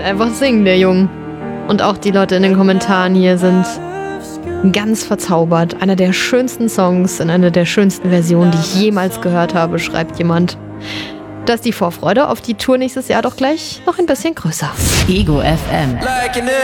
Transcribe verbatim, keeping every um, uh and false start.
einfach singen, der Junge. Und auch die Leute in den Kommentaren hier sind ganz verzaubert. Einer der schönsten Songs in einer der schönsten Versionen, die ich jemals gehört habe, schreibt jemand. Da ist die Vorfreude auf die Tour nächstes Jahr doch gleich noch ein bisschen größer. Ego F M.